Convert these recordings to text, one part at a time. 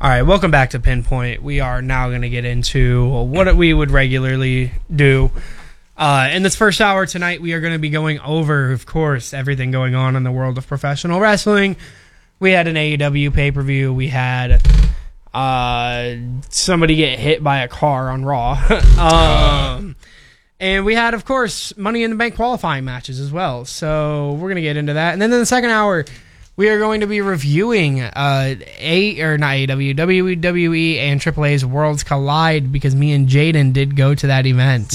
All right, welcome back to Pinpoint. We are now going to get into what we would regularly do. In this first hour tonight, we are going to be going over, of course, everything going on in the world of professional wrestling. We had an AEW pay-per-view. We had somebody get hit by a car on Raw. And we had, of course, Money in the Bank qualifying matches as well. So we're going to get into that. And then in the second hour, we are going to be reviewing WWE and AAA's Worlds Collide because me and Jaden did go to that event.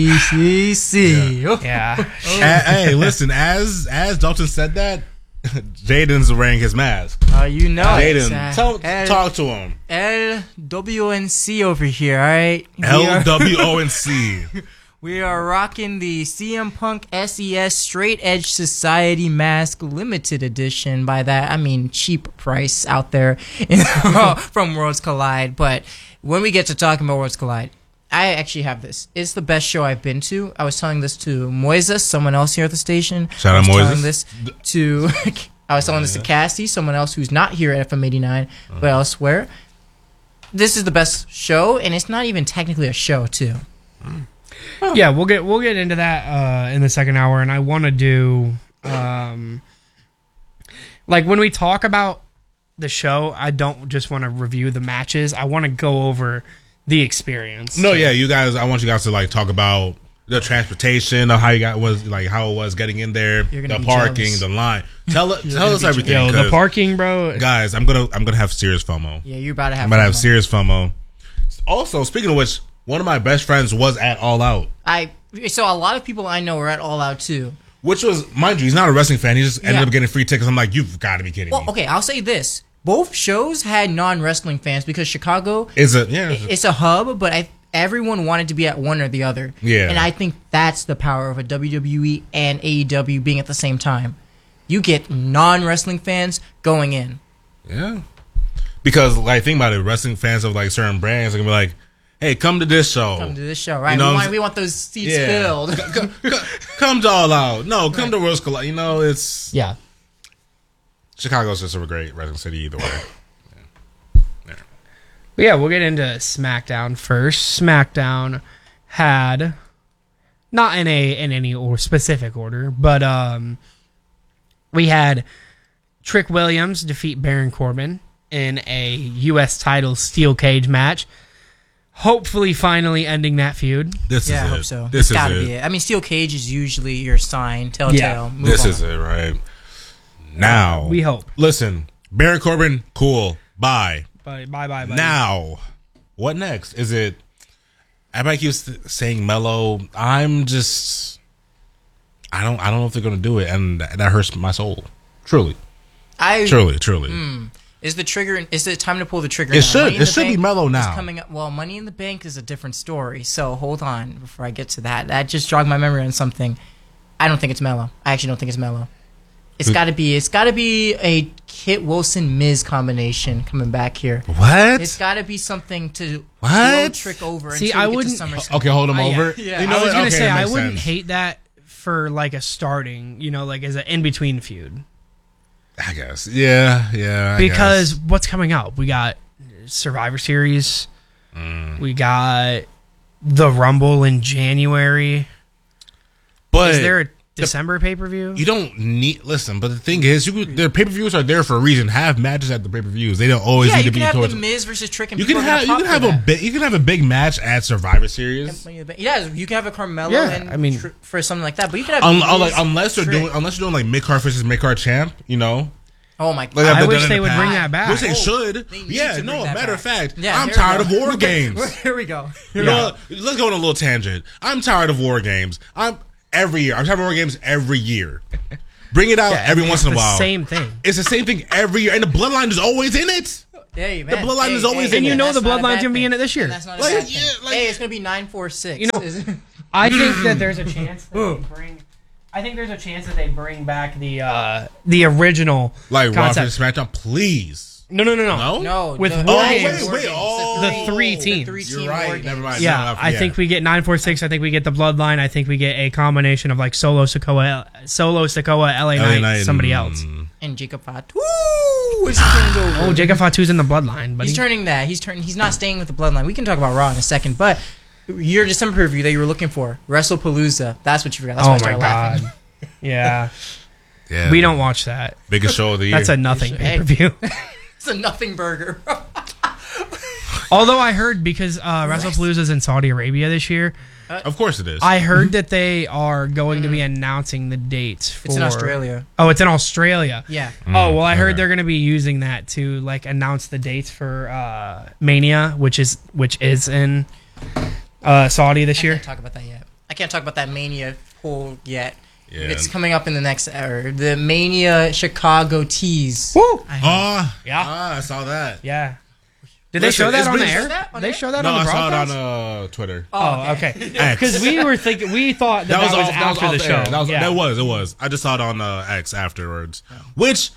CCC. Yeah. Hey, listen, as Dalton said that, Jaden's wearing his mask. You know Jaden, talk to him. LWNC over here, all right? LWONC. We are rocking the CM Punk SES Straight Edge Society mask, limited edition. By that, I mean cheap price out there from Worlds Collide. But when we get to talking about Worlds Collide, I actually have this. It's the best show I've been to. I was telling this to Moises, someone else here at the station. Shout out Moises. I was telling this to Cassie, someone else who's not here at FM 89, but elsewhere. This is the best show, and it's not even technically a show, too. Yeah, we'll get into that in the second hour, and I want to do like when we talk about the show, I don't just want to review the matches. I want to go over the experience. No, yeah, you guys. I want you guys to like talk about the transportation of how how it was getting in there, the parking, jealous. the line. Tell us everything. Yo, the parking, bro. Guys, I'm gonna have serious FOMO. Yeah, you're about to have. I'm gonna have serious FOMO. Also, speaking of which, one of my best friends was at All Out. So a lot of people I know were at All Out too. Which was, mind you, he's not a wrestling fan. He just ended up getting free tickets. I'm like, you've got to be kidding me. Well, okay, I'll say this. Both shows had non-wrestling fans because Chicago it's a hub, but everyone wanted to be at one or the other. Yeah. And I think that's the power of a WWE and AEW being at the same time. You get non-wrestling fans going in. Yeah. Because, like, think about it. Wrestling fans of, like, certain brands are going to be like, hey, come to this show. Right? You know, we want those seats filled. Come to All Out. No, come to Worlds Collide. You know, it's... Yeah. Chicago's just a great wrestling city either way. Yeah, we'll get into SmackDown first. SmackDown had, not in any or specific order, but we had Trick Williams defeat Baron Corbin in a U.S. title steel cage match. Hopefully, finally ending that feud. I hope so. This gotta be it. I mean, steel cage is usually your sign, telltale. Yeah. This is it, right? Now, we hope. Listen, Baron Corbin, cool. Bye. Bye. Now, what next? Is it? Everybody keeps saying Mello. I'm just. I don't know if they're gonna do it, and that hurts my soul. Truly. Truly. Is the trigger? Is it time to pull the trigger? It should be Mello now. Coming up. Well, Money in the Bank is a different story. So hold on before I get to that. That just jogged my memory on something. I don't think it's Mello. I actually don't think it's Mello. It's got to be a Kit Wilson Miz combination coming back here. What? It's got to be something to blow Trick over. See, I wouldn't. Okay, hold him over. Yeah. You know I was gonna say I wouldn't hate that for like a starting. Like as an in between feud. I guess. Yeah. Because what's coming up? We got Survivor Series. We got the Rumble in January. But is there a December pay-per-view? You don't need... Listen, but the thing is, their pay-per-views are there for a reason. Have matches at the pay-per-views. They don't always need to be towards... you can have the Miz versus Trick and you can have a big match at Survivor Series. Yeah, you can have a Carmelo for something like that. But you can have unless you're doing like mid-card versus mid-card champ, you know. Oh my god! Like I wish they would bring that back. Which they should. Matter of fact, I'm here tired of War Games. Here we go. You know, let's go on a little tangent. I'm tired of War Games. I'm tired of War Games every year. Bring it out every once in a while. Same thing. It's the same thing every year, and the Bloodline is always in it. Hey, man. The Bloodline is always in it. And you know the Bloodline's gonna be in it this year. That's not a bad thing. Hey, it's gonna be 946. You know, I think that there's a chance that they bring. I think there's a chance that they bring back the original like Raw concept. vs. SmackDown, please. No. With War Games, the three teams. You're right. Never mind. Yeah, I think we get 946. I think we get the Bloodline. I think we get a combination of like Solo Sikoa, LA Knight, somebody else. And Jacob Fatu. Is he going to go Oh, Jacob Fatu's in the bloodline, but He's turning that. He's not staying with the bloodline. We can talk about Raw in a second, but your December preview that you were looking for, WrestlePalooza. That's what you forgot. That's why I Oh my started laughing. god. Yeah. Yeah, We don't watch that. biggest show of the year. That's a nothing Hey. pay-per-view. It's a nothing burger. Although I heard because WrestlePalooza's in Saudi Arabia this year, Of course it is. I heard that they are going to be announcing the dates for. It's in Australia. Oh, it's in Australia. Yeah. Oh well, I heard okay. they're going to be using that to like announce the dates for Mania, which is in Saudi this I year. can't talk about that yet. I can't talk about that Mania poll yet. Yeah. It's coming up in the next hour. The Mania Chicago tease. Woo! Yeah, I saw that. Yeah. Did they Listen, show that it's on the been- air? Show that on They air? show that No, on the I saw it broadcast? on Twitter. Oh, okay. X. Because we thought that was after off the show. air. That Yeah. was. I just saw it on X afterwards, which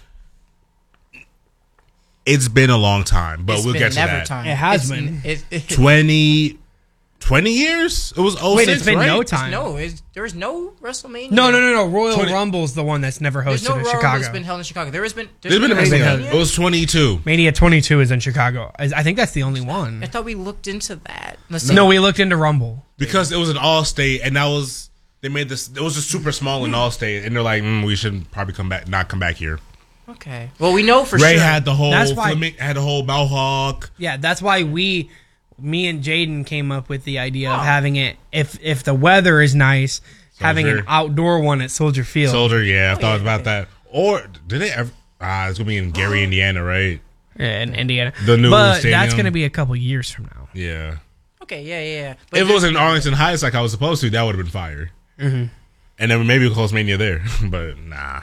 it's been a long time, but It's we'll been get to never that. time. It has It's- been. 20 years? It was 06, Wait, it's been right? no time. there was no WrestleMania. No. Royal 20 Rumble's the one that's never There's hosted no in Royal Chicago. that's been held in Chicago. There's been There's been a There's been Mania. a- It was 22. Mania 22 is in Chicago. I think that's the only one. I thought we looked into that. Let's see. No, we looked into Rumble. Because it was an all-state, and that was... They made this... It was just super small in all-state, and they're like, we should probably not come back here. Okay. Well, we know for Ray sure. had the whole... That's why- had the whole Mohawk. Yeah, that's why me and Jaden came up with the idea of having it, if the weather is nice, having an Soldier. outdoor one at Soldier Field. Soldier, yeah, I thought about that. Or, did they ever... it's going to be in Gary, Indiana, right? In Indiana. The new but stadium. that's going to be a couple years from now. Yeah. Okay, yeah. But If it was in Arlington Heights like I was supposed to, that would have been fire. Mm-hmm. And then maybe we'll close Mania there. But, nah.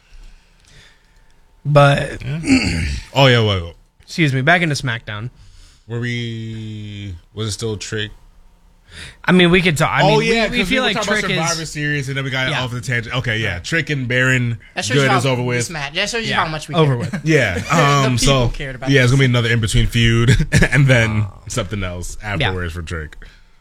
But, Oh, yeah, well... excuse me, back into SmackDown. Was it still Trick? I mean, we could talk. I mean, we 'cause feel were like talking about Trick Survivor is Series, and then we got Yeah. off the tangent. Okay, yeah, Trick and Baron, that shows you good how is over this with. match. That shows you how much we over care. with. Yeah, The people so cared about yeah, it's this. gonna be another in between feud, and then something else afterwards for Trick.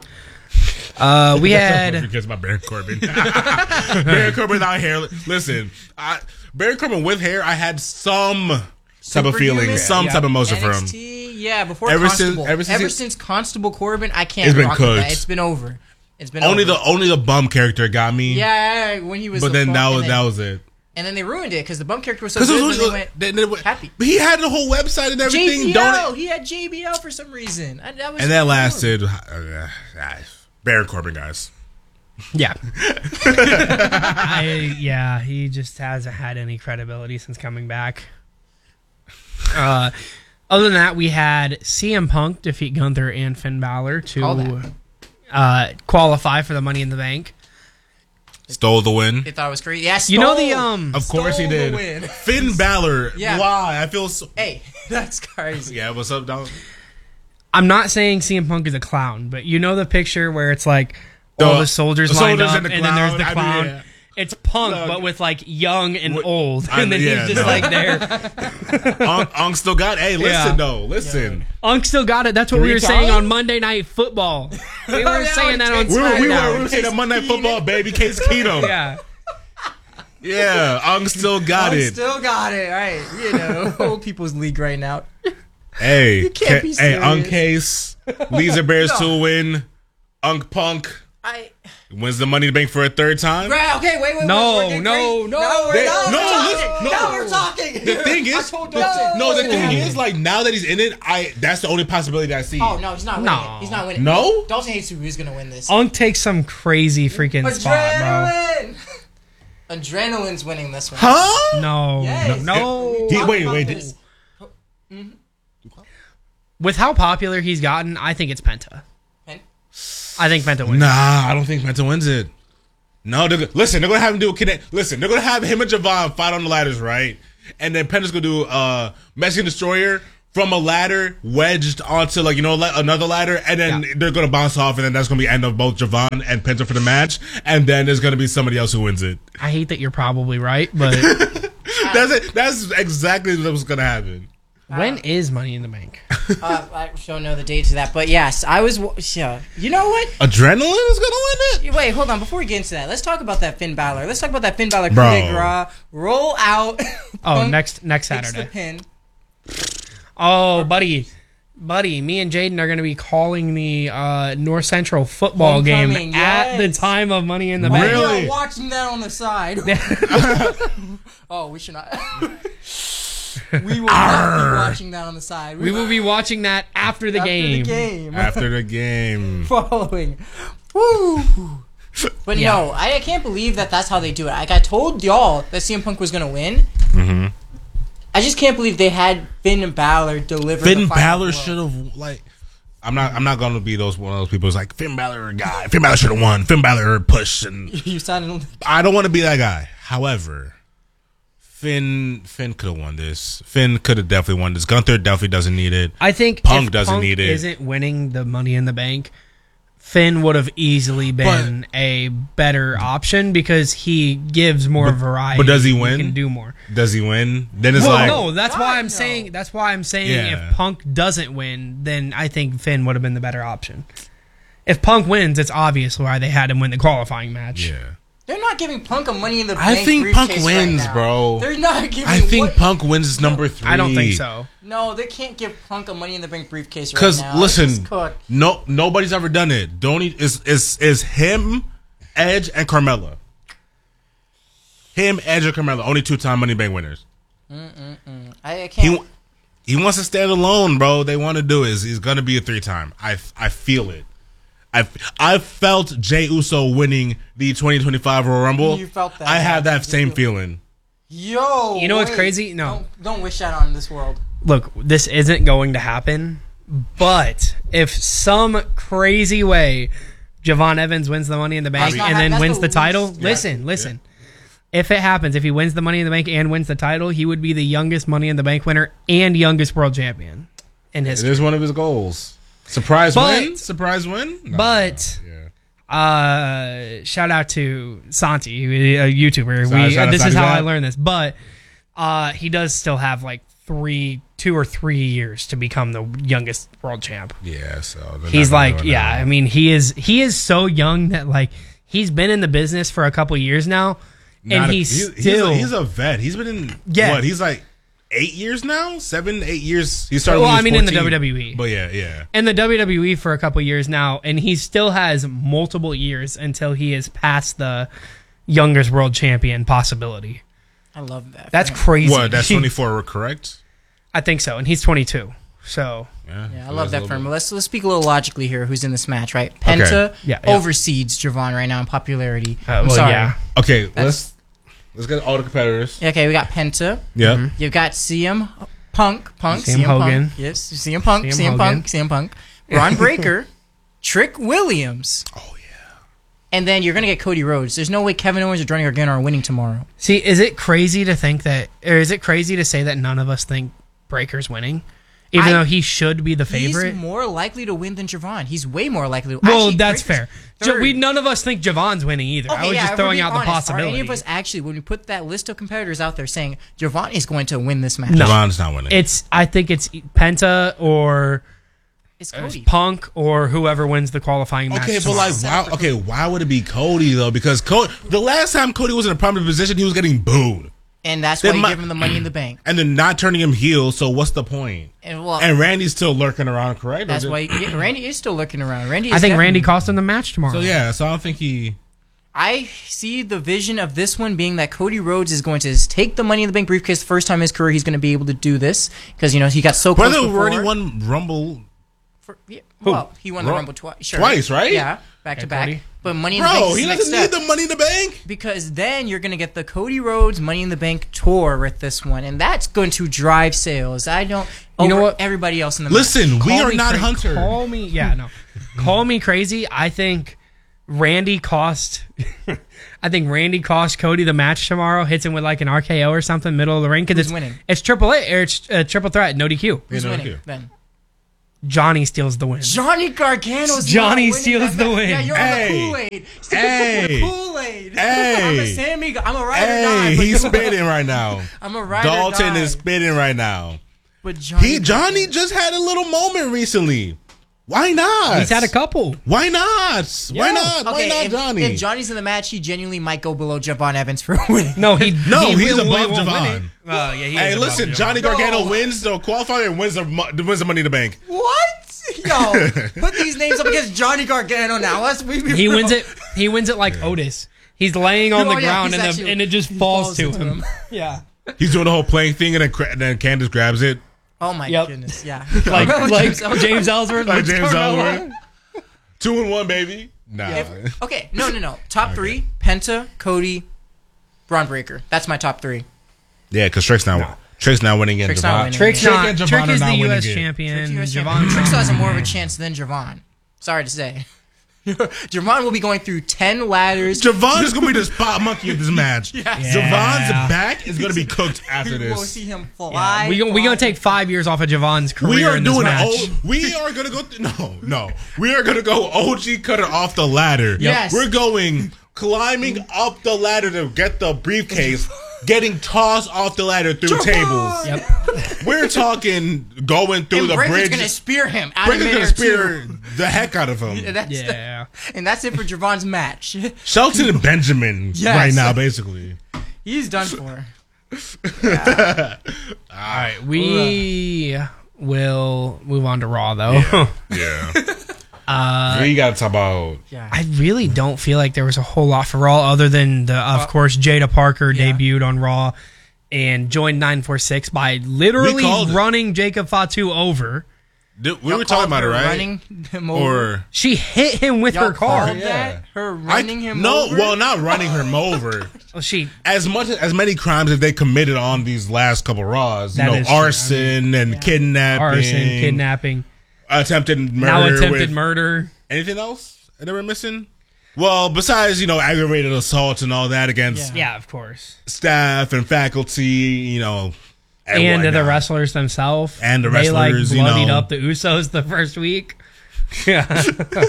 We had Because about Baron Corbin, Baron Corbin without hair. Listen, Baron Corbin with hair, I had some type of Superhuman? feeling, some Yeah. type of emotion for him. NXT, yeah, before Ever Constable. since- Ever ever since Constable Corbin, I can't It's been rock with that. cooked. It's been over. It's been Only over. the bum character got me. Yeah, when he was. but the then bum, that and was it. And then they ruined it because the bum character was so Because good. Then they went happy. happy. He had the whole website and everything. JBL. He had JBL for some reason. That was And that lasted. Baron Corbin, guys. yeah, he just hasn't had any credibility since coming back. Other than that, we had CM Punk defeat Gunther and Finn Balor All to that. qualify for the Money in the Bank. Stole the win. They thought it was crazy. Yeah, You know the Of course he Stole the did. win. Finn Balor. Yeah. Why? I feel so. Hey, that's crazy. Yeah, what's up, dog? I'm not saying CM Punk is a clown, but you know the picture where it's like all the soldiers the lined soldiers up, and and the then there's the clown. I clown. mean, yeah. It's Punk, Look. but with like young and What- old, I- and then yeah, he's just no. like there. Unk still got. Hey, listen Yeah. though. Listen. Unk still got it. That's what we 3 were saying times? on Monday Night Football. We were saying that on We were SmackDown. saying that Monday Night Football, baby. Case Keenum. Yeah. Yeah. Unk still got it. Still got it. All right. You know, old people's league right now. Hey. You can't be Hey, Unk serious. Case leads the Bears to a win. Unk Punk wins the Money to Bank for a third time. Right, okay, wait. No, we're getting no, crazy. no. Now we're They- talking. no, Now listen, we're talking. The thing is, the thing is, like now that he's in it, that's the only possibility that I see. Oh no, he's not winning. No. It. He's not winning. No? Dalton hates who's gonna win this. Unk takes some crazy freaking spot, Adrenaline. Adrenaline's winning this one. Huh? bro. No, Yes. no. He- Talk wait, about wait. this. With how popular he's gotten, I think it's Penta. Pen- I think Penta wins. Nah, I don't think Penta wins it. No, listen, they're gonna have him do a connect. Listen, they're gonna have him and Javon fight on the ladders, right? And then Penta's gonna do Mexican Destroyer from a ladder wedged onto another ladder, and then they're gonna bounce off, and then that's gonna be the end of both Javon and Penta for the match, and then there's gonna be somebody else who wins it. I hate that you're probably right, but That's it. That's exactly what's gonna happen. when is Money in the Bank? I don't know the date to that, but yes, I was. Yeah, you know what? Adrenaline is gonna win it. Wait, hold on. Before we get into that, let's talk about that Finn Balor. Let's talk about that Finn Balor coup Bro. de grace. Roll out. Oh, Punk next takes the Saturday. pin. Oh, buddy, me and Jaden are going to be calling the North Central football game Homecoming, at the yes. time of Money in the Oh, Bank. Really? yeah, watching that on the side. Oh, we should not. We will not be watching that on the side. We will be watching that after the game. After the game. Following. Woo! But Yeah. no, I can't believe that that's how they do it. Like, I told y'all that CM Punk was going to win. Mm-hmm. I just can't believe they had Finn Balor deliver the Finn final Balor blow. should have, like... I'm not gonna be one of those people who's like, Finn Balor guy. Finn Balor should have won. Finn Balor push. And You sounded... I don't want to be that guy. However... Finn could have won this. Finn could have definitely won this. Gunther definitely doesn't need it. I think Punk if doesn't Punk need it. isn't winning the Money in the Bank, Finn would have easily been a better option because he gives more variety. but does he win? can do more. Does he win? Then it's Well, like no, that's why I'm no. saying. That's why I'm saying Yeah. if Punk doesn't win, then I think Finn would have been the better option. If Punk wins, it's obvious why they had him win the qualifying match. yeah. They're not giving Punk a Money in the I Bank think Punk briefcase wins, right now. bro. They're not giving... I think what- Punk wins number 3. I don't think so. No, they can't give Punk a Money in the Bank briefcase right Because now. It's listen, just cooked. nobody's ever done it. Is him, Edge, and Carmella. Him, Edge, and Carmella, only 2-time Money in the Bank winners. I can't... He wants to stand alone, bro. They want to do it. He's gonna be a 3-time. I feel it. I felt Jey Uso winning the 2025 Royal Rumble. You felt that. I have that same feeling. Yo, You know what's wait. crazy? No. Don't wish that on this world. Look, this isn't going to happen. But if some crazy way Javon Evans wins the Money in the Bank That's and not then that's wins the the title, least- listen. If it happens, if he wins the Money in the Bank and wins the title, he would be the youngest Money in the Bank winner and youngest world champion in It history. is one of his goals. Surprise But- win? Surprise win? No, But yeah. shout out to Santi, a YouTuber. Shout out This Santi is how I Zap. learned this. But he does still have like 2 or 3 years to become the youngest world champ. Yeah, so they're He's not gonna like, do it yeah. now. I mean, he is so young that like he's been in the business for a couple years now, and Not a- he's still. he's a vet. He's been in Yeah. what? He's like 8 years now, 7, 8 years. He started. Well, when I he mean, was in the 14. WWE. But yeah. in the WWE for a couple years now, and he still has multiple years until he is past the youngest world champion possibility. I love that. That's man. crazy. What? That's 24, correct? I think so, and he's 22. So Yeah, I so love that's that a for him. little But let's speak a little logically here. Who's in this match, right? Penta Yeah. overseeds Javon right now in popularity. I'm well, sorry. yeah. bit. Okay, let's get all the competitors. Okay, we got Penta. Yeah. You've got CM Punk. CM Hogan. Punk. Yes, CM Punk. CM CM Hogan. Punk. CM Punk. Ron Breaker. Trick Williams. Oh yeah. And then you're going to get Cody Rhodes. There's no way Kevin Owens or Johnny Gargano are winning tomorrow. See, is it crazy to think that, or is it crazy to say that none of us think Breaker's winning, even though he should be the favorite? He's more likely to win than Javon. He's way more likely to Well, Actually, that's Breaker's fair. third. None of us think Javon's winning either. I was yeah, just if we're throwing being out the honest, possibility. Are any of us actually, when we put that list of competitors out there saying Javon is going to win this match? No. Javon's not winning. I think it's Penta or It's Cody. Punk or whoever wins the qualifying match. Okay, but tomorrow. like, why would it be Cody though? Because the last time Cody was in a prominent position, he was getting booed, And that's why They you might- give him the Money in the Bank. and then not turning him heel. So what's the point? And well, And Randy's still lurking around, correct? Or that's just- why Randy is still looking around. Randy, is I think definitely- Randy cost him the match tomorrow. So yeah, so I don't think he. I see the vision of this one being that Cody Rhodes is going to take the Money in the Bank briefcase the first time in his career. He's going to be able to do this because he got so close Brother before. already won Rumble. Well, he won the Rumble twice. Sure. Twice, right? Yeah, back to back. Cody. But Money in the Bank Bro, is he the next doesn't need step. the Money in the Bank. Because then you're going to get the Cody Rhodes Money in the Bank tour with this one, and that's going to drive sales. I don't. You know over what? Everybody else in the Listen, we Call are me not cra- Hunter. Call me, call me crazy. I think Randy cost Cody the match tomorrow. Hits him with like an RKO or something, middle of the ring. Because Who's it's winning? It's triple A or it's triple threat, no DQ. Who's Yeah, no, winning okay. then? Johnny steals the win. Johnny Gargano's Johnny not winning steals that the match. win. Yeah, you're Hey. on the Kool-Aid. Stick Hey. to the Kool-Aid. Hey. I'm a Sammy. I'm a ride or Hey, die. but- he's spitting right now. I'm a ride or Dalton die. is spitting right now. But Johnny Johnny just had a little moment recently. Why not? He's had a couple. Why not? Why not? Why not, if, Johnny? If Johnny's in the match, he genuinely might go below Javon Evans for winning. No, he's above won't win Javon. it. Oh, yeah, he Hey, is above listen, Javon. Johnny Gargano wins the qualifier and wins the Money in the Bank. What? Yo, put these names up against Johnny Gargano now. He wins it. He wins it like Otis. He's laying on the ground and it just falls to him. Yeah. He's doing the whole playing thing, and then Candace grabs it. Oh my goodness, yeah. Like James Ellsworth. Like James Ellsworth. 2-1, baby. Nah. Okay, no. Top three: Penta, Cody, Braun Breaker. That's my top three. Yeah, because Trick's now winning against Trick's not Javon. winning. Trick and Javon is are the not U.S. winning it. champion. Trick Javon still has more of a chance than Javon. Sorry to say. Javon will be going through 10 ladders. Javon is going to be the spot monkey of this match. Yes. Javon's back is going to be cooked after We'll this. see him fly. We're going to take 5 years off of Javon's career We are in this doing match. we are going to go no. We are going to go OG cutter off the ladder. Yes. We're going climbing up the ladder to get the briefcase, getting tossed off the ladder through tables. Yep. We're talking going through And the Breaker's bridge. going to spear him out Breaker's of going midair to spear too. the heck out of him. Yeah. And that's it for Javon's match. Shelton and Benjamin Yes. right now, basically. He's done for. All right. We will move on to Raw, though. Yeah. We got to talk about. Yeah. I really don't feel like there was a whole lot for Raw other than, of course, Jada Parker debuted on Raw and joined 946 by literally running Jacob Fatu over. We were talking about it, right? Running him over. Or She hit him with her car. Called that? Her running him over? No, well, not running him over. Oh, she As many crimes as they committed on these last couple Raws, That is true. arson and kidnapping, arson, kidnapping, attempted murder, now attempted with- murder. Anything else that we're missing? Well, besides aggravated assault and all that against Yeah, of course. staff and faculty, and And the whatnot. wrestlers themselves. And the They wrestlers, bloodied up the Usos the first week. Yeah.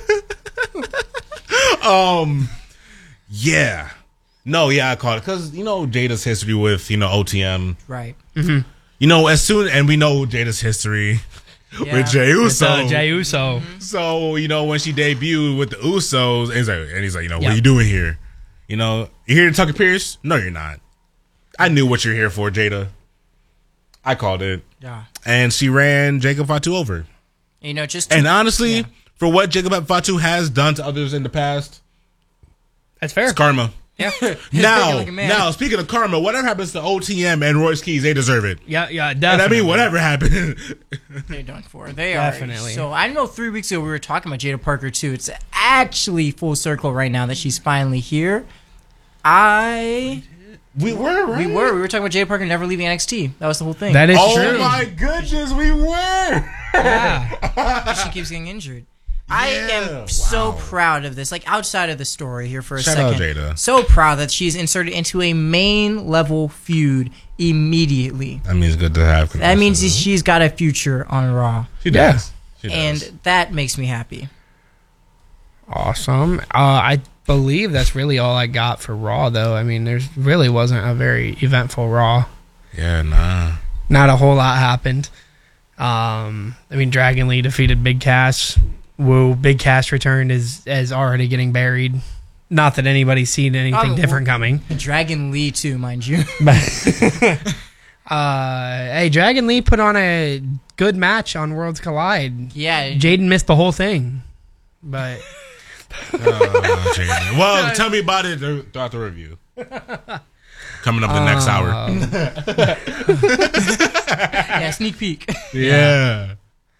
Yeah. No, yeah, I caught it because Jada's history with OTM. Right. As soon and we know Jada's history Yeah. with Jey Uso. Jey Uso. So when she debuted with the Usos, and he's like, what are you doing here? You here to Tucker Pierce? No, you're not. I knew what you're here for, Jada. I called it. Yeah. And she ran Jacob Fatu over. Just And honestly, for what Jacob Fatu has done to others in the past, That's fair. it's karma. yeah. Now, speaking of karma, whatever happens to OTM and Royce Keys, they deserve it. Yeah, definitely. And I mean, whatever happened. They're done for. They Definitely. are. So I know 3 weeks ago we were talking about Jada Parker too. It's actually full circle right now that she's finally here. We were, right? We were talking about Jada Parker never leaving NXT. That was the whole thing. That is Oh true. my goodness, we were. Yeah. She keeps getting injured. I am so proud of this. Like outside of the story here for a Shout second. out Jada. So proud that she's inserted into a main level feud immediately. That means good to have. That means she's got a future on Raw. She does. She does. And that makes me happy. Awesome. I believe that's really all I got for Raw, though. I mean, there's really wasn't a very eventful Raw. Yeah, nah. Not a whole lot happened. I mean, Dragon Lee defeated Big Cass. Woo, Big Cass returned is already getting buried. Not that anybody's seen anything different coming. Dragon Lee too, mind you. Hey, Dragon Lee put on a good match on Worlds Collide. Yeah. Jaden missed the whole thing, but Jada. Well, tell me about it throughout the review. Coming up the next hour. Yeah, sneak peek. Yeah.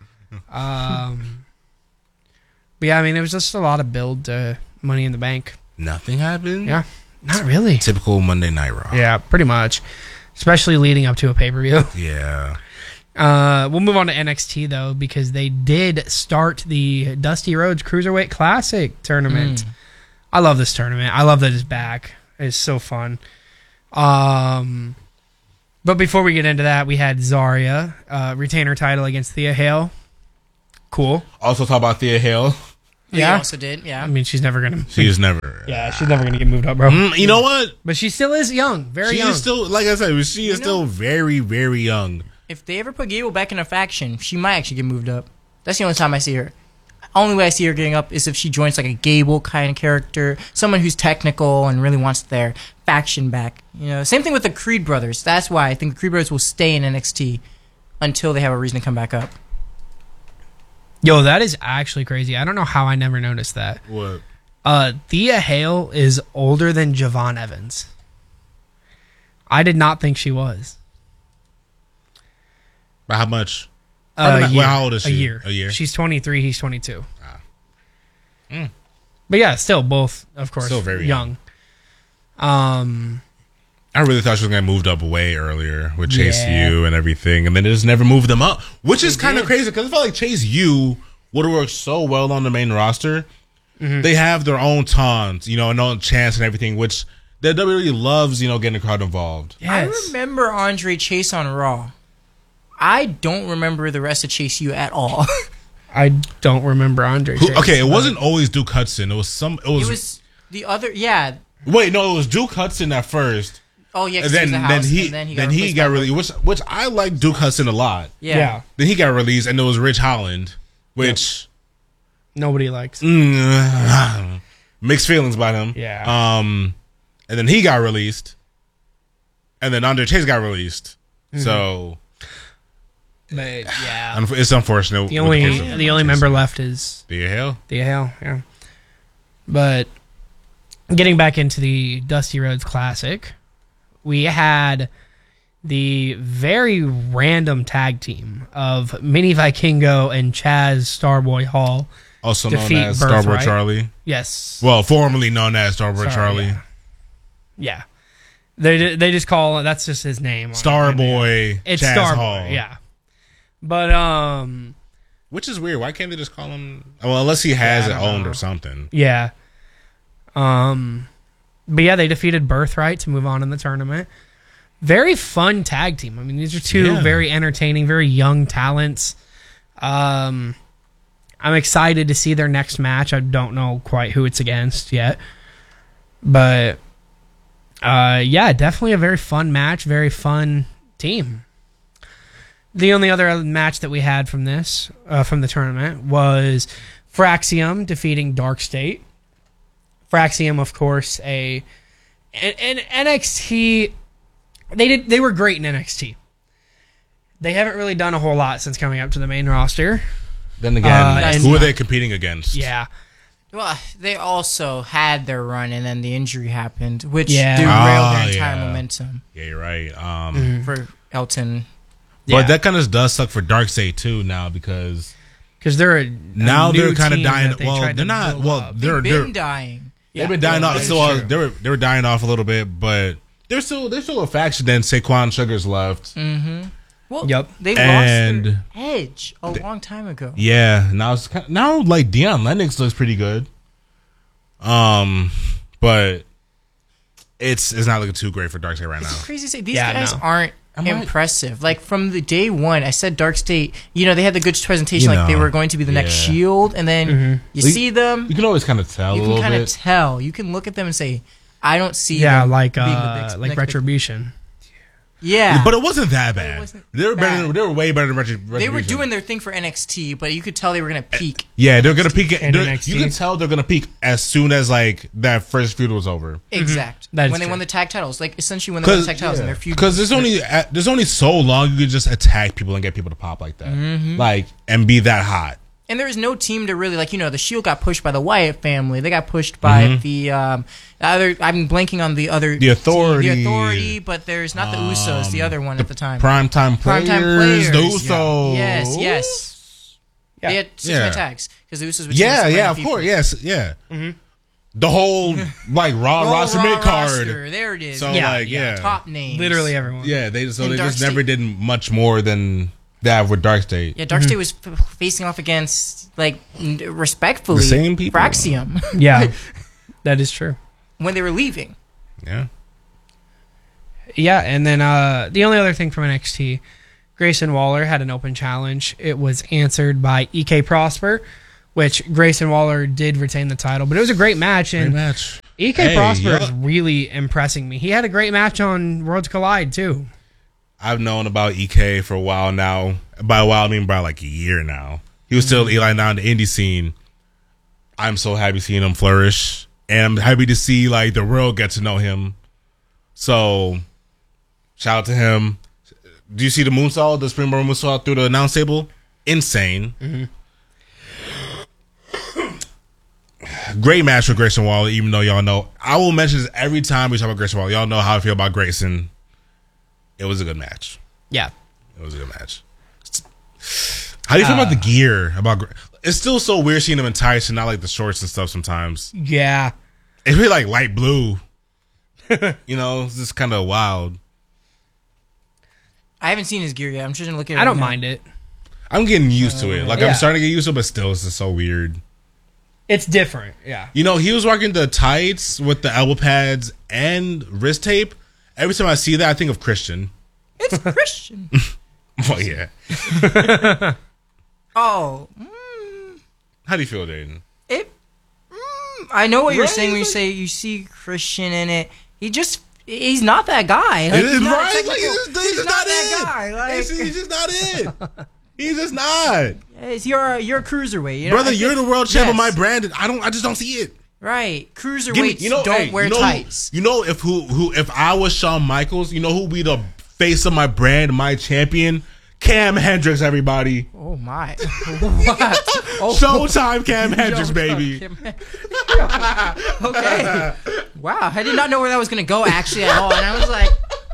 but yeah, I mean, it was just a lot of build to Money in the Bank. Nothing happened? Yeah, not really. Typical Monday Night Raw. Yeah, pretty much. Especially leading up to a pay-per-view. Yeah. We'll move on to NXT, though, because they did start the Dusty Rhodes Cruiserweight Classic tournament. I love this tournament. I love that it's back. It's so fun. But before we get into that, we had Zarya retain her title against Thea Hale. Cool. Also talk about Thea Hale. We Yeah. also did, yeah. I mean, she's never going to... She's never. Yeah, she's never going to get moved up, bro. You know what? But she still is young. Very She young. is still, like I said, she is still very, very young. If they ever put Gable back in a faction, she might actually get moved up. That's the only time I see her. Only way I see her getting up is if she joins like a Gable kind of character, someone who's technical and really wants their faction back. Same thing with the Creed brothers. That's why I think the Creed brothers will stay in NXT until they have a reason to come back up. Yo, that is actually crazy. I don't know how I never noticed that. What? Thea Hale is older than Javon Evans. I did not think she was. By how much? How old is she? A year. She's 23. He's 22. Ah. But yeah, still both, of course, Still very young. I really thought she was going to moved up way earlier with Chase Yeah. U and everything, and then they just never moved them up, which is kind of crazy because I felt like Chase U would have worked so well on the main roster. Mm-hmm. They have their own taunts, and own chance and everything, which the WWE loves, getting the crowd involved. Yes. I remember Andre Chase on Raw. I don't remember the rest of Chase U at all. I don't remember Andre Chase. Okay, it wasn't always Duke Hudson. It was It was the other, yeah. Wait, no, it was Duke Hudson at first. Oh yeah, And 'cause he was then, a then house, he and then he got released, which I like Duke Hudson a lot. Yeah. Then he got released, and it was Rich Holland, which Nobody likes. mixed feelings about him. Yeah. And then he got released, and then Andre Chase got released. So But yeah. it's unfortunate. The with only case of the only Chase. member left is Thea Hale. Thea Hale, yeah. But getting back into the Dusty Rhodes Classic, we had the very random tag team of Mini Vikingo and Chaz Starboy Hall. Also known Defeat as Birthright. Starboy Charlie. Yes. Well, formerly known as Starboy Sorry, Charlie. Yeah. They just call that's just his name. Starboy It's Chaz Starboy, Hall. yeah. But Which is weird. Why can't they just call him? Well, unless he has Yeah, it I don't owned know. or something. yeah. But yeah, they defeated Birthright to move on in the tournament. Very fun tag team. I mean, these are two Yeah. very entertaining, very young talents. I'm excited to see their next match. I don't know quite who it's against yet. But yeah, definitely a very fun match, very fun team. The only other match that we had from this, from the tournament, was Fraxium defeating Dark State. Fraxium, of course, an NXT. They were great in NXT. They haven't really done a whole lot since coming up to the main roster. Then again, and- who are they competing against? Yeah, Well, they also had their run, and then the injury happened, which Yeah. derailed their entire Yeah. momentum Yeah, you're right. for Elton. But that kind of does suck for Darkseid too now because because they're now they're kind of dying. They Well, tried they're to not. build Well, up. they're Been dying. they've been dying off. that So is true. they were dying off a little bit, but they're still a faction. Then Saquon Sugars left. Well, Yep. they And- lost their edge a long time ago. Yeah, now it's now like Deion Lennox looks pretty good. But it's not looking too great for Darkseid right now. It's crazy to say these Yeah, guys no. aren't I might- impressive. Like from the day one, I said Dark State. They had the good presentation, like they were going to be the next yeah. Shield, and then you We- see them. You can always kind of tell You a can little kind of bit. tell. You can look at them and say, "I don't see." Yeah, them like being the next big- Retribution. Yeah, But it wasn't that bad. wasn't They were better. bad. They were way better than they were Retribution. doing their thing for NXT, but you could tell they were gonna peak. Yeah, they're gonna peak. And You NXT. can tell they're gonna peak as soon as like that first feud was over. Exact. That is When they true. won the tag titles, like essentially when they won the tag titles, and their feud. Because there's only so long you can just attack people and get people to pop like that, like and be that hot. And there is no team to really the Shield got pushed by the Wyatt family. They got pushed by the other. I'm blanking on the other. The Authority. The Authority, but there's not the Usos. The other one at the time. Primetime players, Primetime the players. Usos. Yes. Yeah. They had six Yeah. man tags because the Usos would Yeah, team up yeah, with of people. course, yes, yeah. The whole like Raw roster Raw mid card. roster, there it is. So Yeah, like yeah, Top names. Literally everyone. yeah. They And just Dark never State- did much more than that with Dark State. Yeah, Dark State was facing off against respectfully The same people. Fraxium Yeah, that is true. when they were leaving. Yeah. Yeah, and then the only other thing from NXT, Grayson Waller had an open challenge. It was answered by EK Prosper, which Grayson Waller did retain the title, but it was a great match. Great And match. EK Hey, Prosper yeah. is really impressing me. He had a great match on Worlds Collide too. I've known about EK for a while now. By a while, I mean by like a year now. He was still Eli now in the indie scene. I'm so happy seeing him flourish, and I'm happy to see like the world get to know him. So, shout out to him. Do you see the moonsault, the springboard moonsault through the announce table? Insane. Great match with Grayson Waller, even though y'all know. I will mention this every time we talk about Grayson Waller. Y'all know how I feel about Grayson. It was a good match. Yeah. It was a good match. How do you feel about the gear? It's still so weird seeing him in tights and not like the shorts and stuff sometimes. Yeah. It's really like light blue. You know, it's just kind of wild. I haven't seen his gear yet. I'm just gonna look at it. I don't right now. mind it. I'm getting used to it. Like, Yeah. I'm starting to get used to it, but still, it's just so weird. It's different. Yeah. You know, he was rocking the tights with the elbow pads and wrist tape. Every time I see that, I think of Christian. It's Christian. Oh, yeah. Oh, How do you feel, Dayton? I know what you're Right? saying when you say you see Christian in it. He's not that guy. Like, It is he's not right. technical- Like, he's just not that it. guy. Like, He's just not it. He's just not. you're a cruiserweight, you know? Brother, I you're think- the world champ of yes. my brand. I just don't see it. Right, cruiserweights Give me, don't hey, wear tights. You know if I was Shawn Michaels, you know who would be the face of my brand, my champion? Cam Hendricks, everybody. Oh my! What? Oh, Showtime Cam Hendricks, baby. Okay. Wow, I did not know where that was gonna go actually at all, and I was like,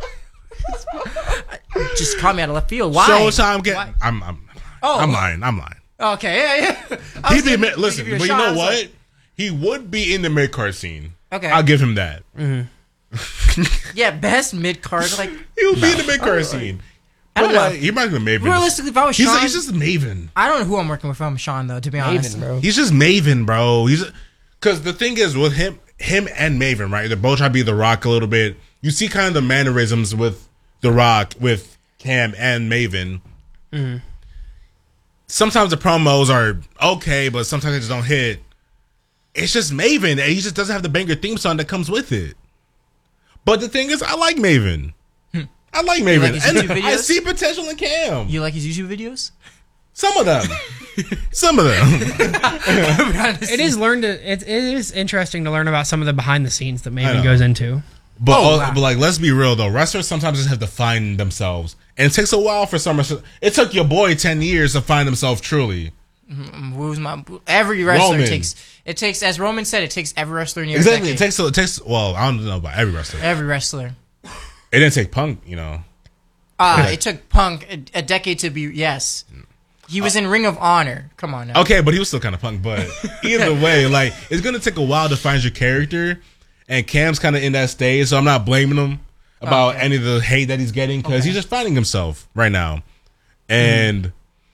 just caught me out of left field. Why? Showtime Cam. Why? I'm lying. I'm lying. Okay, yeah. I He'd was be gonna listen, give you a but you shot. I know was what? like, He would be in the mid card scene. Okay. I'll give him that. yeah, best mid card. Like, He would be in the mid card scene. I don't But, know. like, he reminds me of Maven. realistically, if I was Sean, He's just Maven. I don't know who I'm working with if I'm Sean though. To be honest, bro. He's just Maven, bro. Because the thing is with him and Maven, right? They're both trying to be The Rock a little bit. You see kind of the mannerisms with The Rock, with Cam and Maven. Mm-hmm. Sometimes the promos are okay, but sometimes they just don't hit. It's just Maven, and he just doesn't have the banger theme song that comes with it. But the thing is, I like Maven. I like Maven. like his And YouTube I videos? see potential in Cam. you like his YouTube videos? Some of them. Some of them. It is interesting to learn about some of the behind the scenes that I Maven know. goes into. But, wow. but like, let's be real though. Wrestlers sometimes just have to find themselves, and it takes a while for some wrestlers. It took your boy 10 years to find himself truly. Who's my every wrestler Roman. takes as Roman said, it takes every wrestler in your Exactly. decade. It takes. Well, I don't know about every wrestler. Every wrestler. It didn't take Punk, you know. It took Punk a decade to be. Yes, he was in Ring of Honor. Come on now. Okay, but he was still kind of Punk. But either way, like, it's gonna take a while to find your character, and Cam's kind of in that stage. So I'm not blaming him about any of the hate that he's getting because he's just finding himself right now, and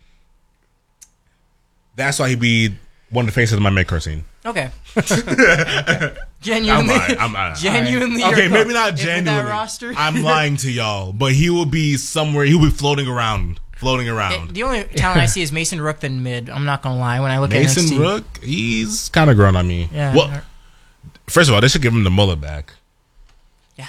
that's why he'd be one of the faces of my mid-card scene. Okay. Genuinely. I'm Genuinely. Okay, you're maybe not with genuinely. that roster. I'm lying to y'all, but he will be somewhere. He'll be floating around. The only talent I see is Mason Rook than mid. I'm not gonna lie. When I look Mason at NXT. Rook, he's kind of grown on me. Yeah. Well, first of all, they should give him the mullet back. Yeah.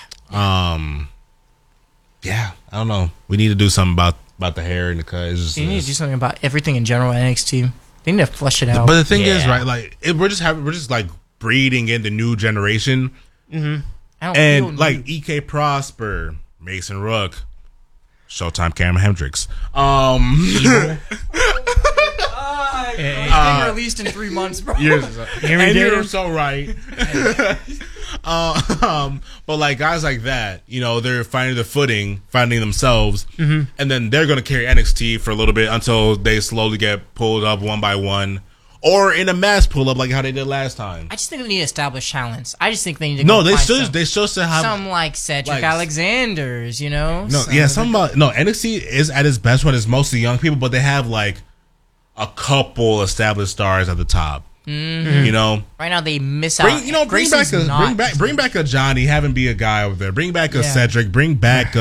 Yeah. I don't know. We need to do something about the hair and the cut. It's just, You need to do something about everything in general at NXT. They need to flush it out. but the thing is, Yeah. right? Like, we're just like breeding in the new generation, I don't feel and new. like EK Prosper, Mason Rook, Showtime Cameron Hendricks. Being released in 3 months, bro. And you're so right. But like guys like that, you know, they're finding their footing, finding themselves, and then they're going to carry NXT for a little bit until they slowly get pulled up one by one, or in a mass pull up like how they did last time. I just think they need to establish talents. I just think they need to No, go they find should. some, They should still have some like Cedric like- Alexander's, you know? no. Yeah, NXT is at its best when it's mostly young people, but they have like a couple established stars at the top. You know, Right now they miss out. bring back a Johnny, have him be a guy over there. Bring back a Yeah. Cedric. Bring back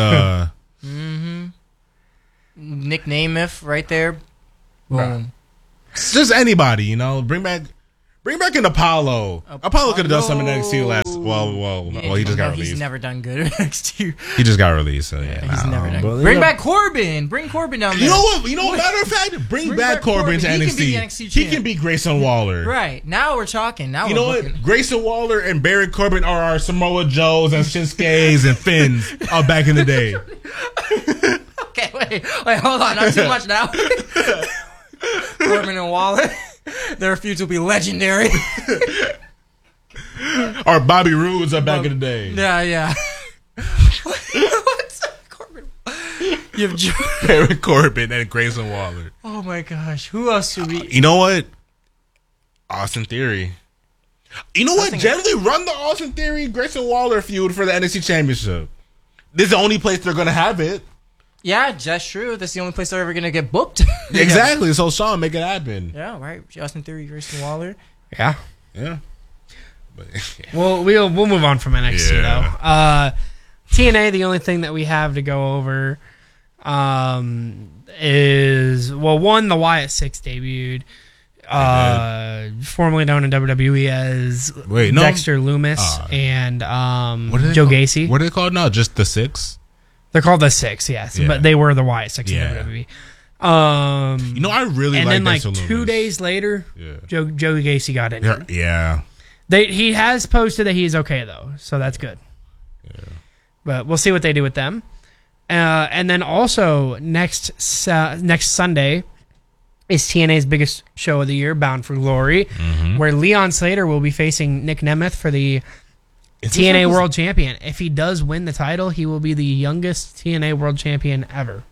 Nick Namath right there. Boom. just anybody. You know, bring back Bring back an Apollo. Apollo could have done something in NXT last. Well, he just got released. He's never done good at NXT. He just got released. So yeah, He's never done good. but, Bring back Corbin. Bring Corbin down there. You know what? Matter of fact, bring back Corbin to He can NXT. be the NXT He champ. can be Grayson Waller. Right. Now we're talking. Now You we're know looking. what? Grayson Waller and Baron Corbin are our Samoa Joes and Shinsuke's and Finns of back in the day. Okay, wait, hold on. Not too much now. Corbin and Waller. Their feuds will be legendary. Or Bobby Roode's of back in the day. Yeah. What's Corbin? You have Baron Corbin and Grayson Waller. Oh my gosh. Who else should we? You know what? Austin Theory. You know what? Generally run the Austin Theory Grayson Waller feud for the NXT Championship. This is the only place they're gonna have it. Yeah, that's true. That's the only place they're ever gonna get booked. Exactly. So Sean, make it happen. Yeah, right. Austin Theory, Grayson Waller. Yeah. Yeah. But, Well, we'll move on from NXT Yeah. though. TNA, the only thing that we have to go over is one, the Wyatt Six debuted, formerly known in WWE as Dexter Loomis and Joe Gacy. What are they called now? Just the Six? They're called the Six, yes, Yeah. but they were the Wyatt Six in WWE. You know, I really and like then Dexter like Loomis. 2 days later, Yeah. Joe Gacy got injured. Yeah. He has posted that he's okay though, so that's good. Yeah. But we'll see what they do with them. And then also next Sunday is TNA's biggest show of the year, Bound for Glory, where Leon Slater will be facing Nick Nemeth for the TNA World Champion. If he does win the title, he will be the youngest TNA World Champion ever.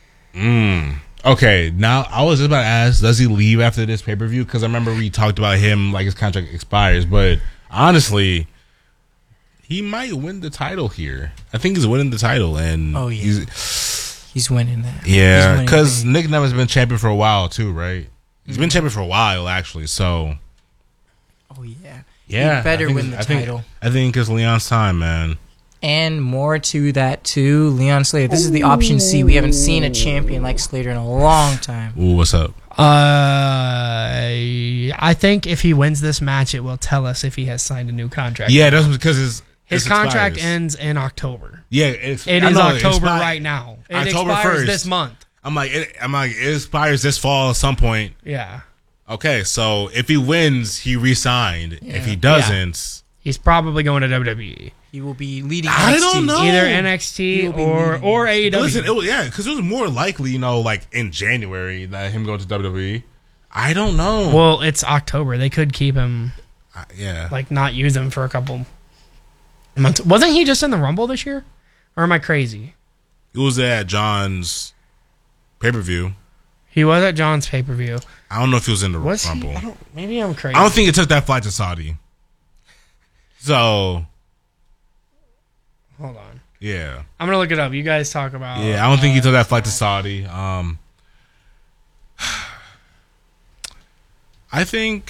Okay, now I was just about to ask, does he leave after this pay-per-view? Because I remember we talked about him, like his contract expires. But honestly, he might win the title here. I think he's winning the title. And Oh, yeah. He's winning that. Yeah, because Nick Nemeth's been champion for a while too, right? He's been champion for a while, actually. So, Oh, yeah. yeah. He better win the title. I think it's Leon's time, man. And more to that, too, Leon Slater. This is the option C. We haven't seen a champion like Slater in a long time. Ooh, what's up? I think if he wins this match, it will tell us if he has signed a new contract. Yeah, that's because his contract expires. ends in October. Yeah, It is October right now. It October expires 1st. this month. I'm like, it expires this fall at some point. Yeah. Okay, so if he wins, he re-signed. If he doesn't, He's probably going to WWE. He will be leading I NXT. don't know. Either He NXT will be or leading. AEW. listen, because it was more likely, like in January that him going to WWE. I don't know. Well, it's October. They could keep him, Yeah. not use him for a couple months. Wasn't he just in the Rumble this year? Or am I crazy? It was at John's pay-per-view. He was at John's pay-per-view. I don't know if he was in the Was he? Rumble. Maybe I'm crazy. I don't think it took that flight to Saudi. So, Hold on. yeah. I'm going to look it up. You guys talk about... Yeah, I don't think he took that flight to Saudi. I think...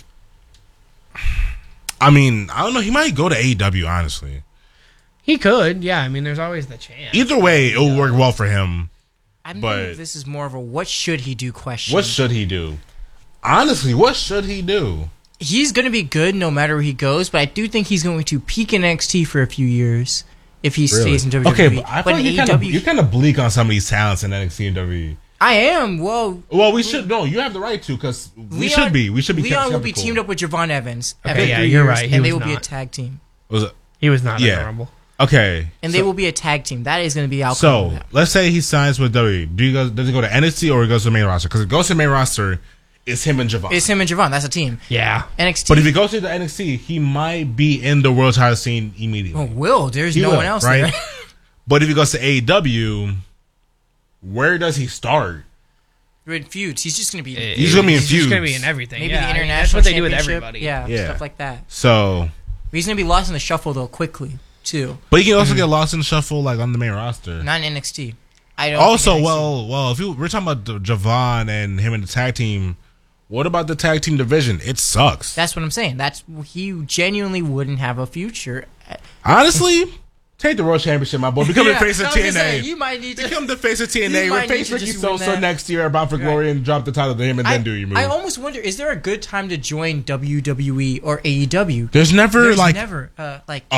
I don't know. He might go to AEW, honestly. He could. Yeah, there's always the chance. Either way, it will work well for him. I But- think this is more of a what should he do question. What should he do? Honestly, what should he do? He's going to be good no matter where he goes, but I do think he's going to peak in NXT for a few years if he stays in WWE. Okay, but I feel in like you're kind of bleak on some of these talents in NXT and WWE. I am. Well, We should. No, you have the right to, because we should be. We should be. Leon will be skeptical. teamed up with Javon Evans. Okay, after yeah, 3 you're years, right. He and they was will be a not. tag team. Was it? He was not in Yeah. the Rumble. Okay. And they will be a tag team. That is going to be outcome. So of that. let's say he signs with WWE. Does he go to NXT or he goes to the main roster? Because if he goes to the main roster, it's him and Javon. It's him and Javon. That's a team. Yeah. NXT. But if he goes to the NXT, he might be in the world title scene immediately. There's He no will, one else right? there. But if he goes to AEW, where does he start? In feuds. He's just going to be. He's gonna be in He's just going to feuds. be in everything. Maybe yeah, the international that's what they do with championship. everybody. Yeah, stuff like that. So, He's going to be lost in the shuffle, though, quickly, too. but he can also get lost in the shuffle, like on the main roster. Not in NXT. I don't Also, think NXT. well, if we're talking about Javon and him in the tag team, what about the tag team division? It sucks. That's what I'm saying. He genuinely wouldn't have a future. Honestly, Take the World Championship, my boy. Become the face of I was gonna say, TNA. you might need to Become the face of TNA. you might Replace need to Ricky just win Sosa that. next year, Bound for Glory, and drop the title to him, and then do your move. I almost wonder, is there a good time to join WWE or AEW? There's never There's like never like